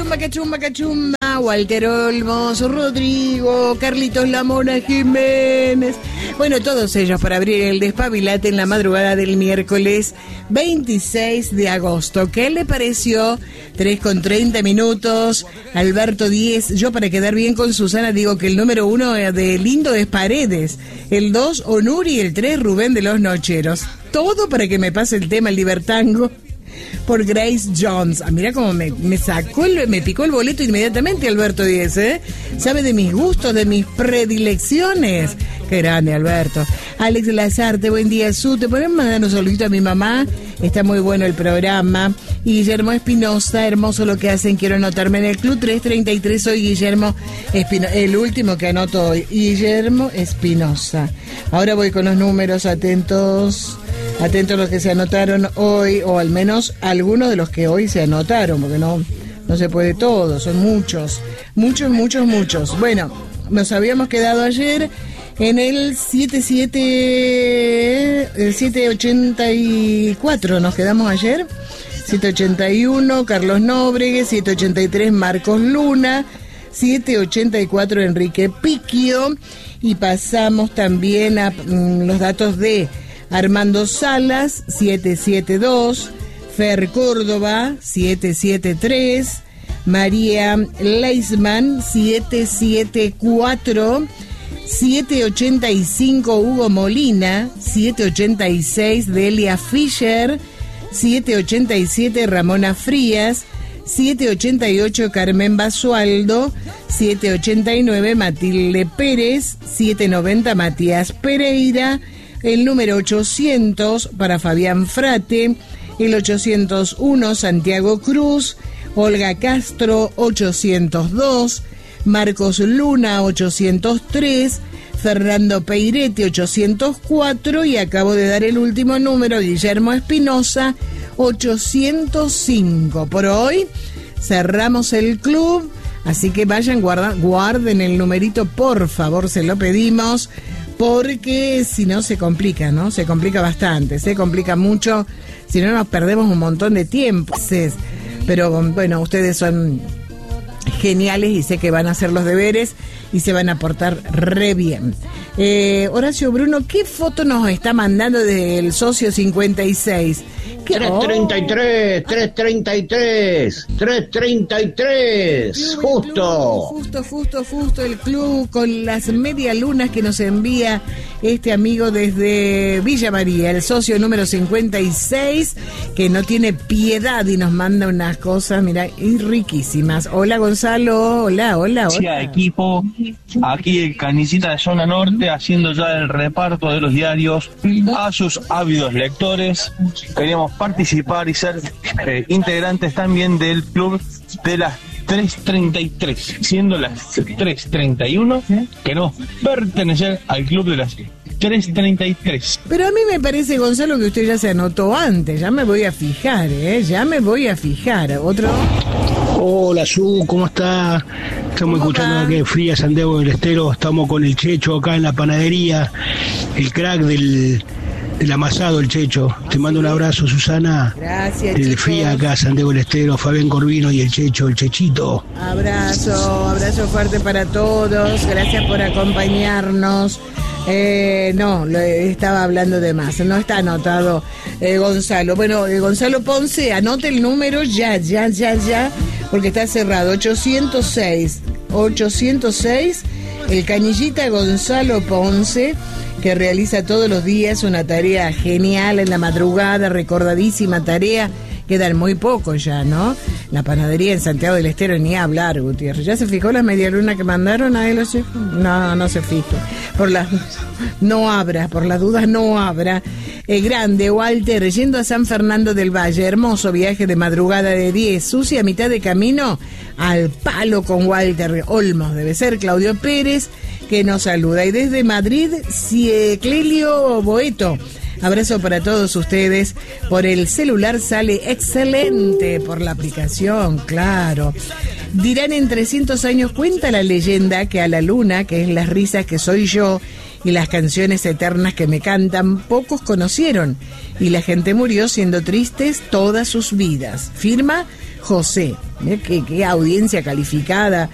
Cachumba, Walter Olmos, Rodrigo, Carlitos Lamona Jiménez. Bueno, todos ellos para abrir el Despabilate en la madrugada del miércoles 26 de agosto. ¿Qué le pareció? 3:30. Alberto 10. Yo, para quedar bien con Susana, digo que el número 1 de Lindo es Paredes, el 2 Onuri y el 3 Rubén de los Nocheros. Todo para que me pase el tema, el Libertango, por Grace Jones. Ah, mira cómo me picó el boleto inmediatamente, Alberto 10, ¿eh? Sabe de mis gustos, de mis predilecciones. Qué grande, Alberto. Alex Lazarte, buen día, Su. ¿Te podemos mandar un saludito a mi mamá? Está muy bueno el programa. Y Guillermo Espinosa, hermoso lo que hacen, quiero anotarme en el club 333. Soy Guillermo Espinosa, el último que anoto hoy, Guillermo Espinosa. Ahora voy con los números, atentos los que se anotaron hoy, o al menos algunos de los que hoy se anotaron, porque no se puede todo, son muchos. Bueno, nos habíamos quedado ayer en el 784, nos quedamos ayer. 781, Carlos Nóbrega, 783, Marcos Luna, 784, Enrique Piquio, y pasamos también a los datos de Armando Salas, 772, Fer Córdoba, 773, María Leisman, 774, 785, Hugo Molina, 786, Delia Fischer, 787, Ramona Frías, 788, Carmen Basualdo, 789, Matilde Pérez, 790, Matías Pereira, el número 800 para Fabián Frate, el 801, Santiago Cruz, Olga Castro, 802, Marcos Luna, 803, Fernando Peirete, 804, y acabo de dar el último número, Guillermo Espinosa, 805. Por hoy cerramos el club, así que vayan, guarden el numerito, por favor, se lo pedimos, porque si no se complica, ¿no? Se complica bastante, se complica mucho, si no nos perdemos un montón de tiempo. Pero bueno, ustedes son geniales y sé que van a hacer los deberes y se van a portar re bien. Horacio Bruno, ¿qué foto nos está mandando del socio 56? 333, justo el club con las medialunas que nos envía este amigo desde Villa María, el socio número 56, que no tiene piedad y nos manda unas cosas, mira, riquísimas. Hola Gonzalo, hola. Sí, equipo, aquí el Canicita de Zona Norte haciendo ya el reparto de los diarios a sus ávidos lectores. Queríamos participar y ser integrantes también del club de las 3:33, siendo las 3:31, queremos pertenecer al club de las 3:33. Pero a mí me parece, Gonzalo, que usted ya se anotó antes. Ya me voy a fijar, ¿Otro? Hola, Su, ¿cómo está? Estamos escuchando aquí Fría Santiago del Estero. Estamos con el Checho acá en la panadería, el crack del amasado, el Checho. Te mando un abrazo, Susana. Gracias, desde Fría acá, Santiago del Estero, Fabián Corvino y el Checho, el Chechito. Abrazo fuerte para todos. Gracias por acompañarnos. No, estaba hablando de más. No está anotado Gonzalo. Bueno, Gonzalo Ponce, anote el número ya, porque está cerrado. 806, el canillita Gonzalo Ponce, que realiza todos los días una tarea genial en la madrugada, recordadísima tarea. Quedan muy pocos ya, ¿no? La panadería en Santiago del Estero, ni hablar, Gutiérrez. ¿Ya se fijó la medialuna que mandaron a él? No se fije. Por las dudas no habrá. Grande, Walter, yendo a San Fernando del Valle, hermoso viaje de madrugada de 10, Susi a mitad de camino, al palo con Walter Olmos, debe ser Claudio Pérez, que nos saluda. Y desde Madrid, Clelio Boeto. Abrazo para todos ustedes. Por el celular sale excelente, por la aplicación, claro. Dirán, en 300 años cuenta la leyenda que a la luna, que es las risas que soy yo, y las canciones eternas que me cantan, pocos conocieron, y la gente murió siendo tristes todas sus vidas. Firma José. Mirá qué audiencia calificada.